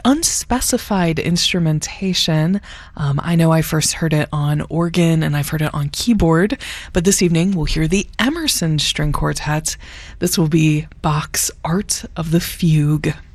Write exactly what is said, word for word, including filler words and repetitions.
unspecified instrumentation. Um, I know I first heard it on organ and I've heard it on keyboard, but this evening we'll hear the Emerson String Quartet. This will be Bach's Art of the Fugue.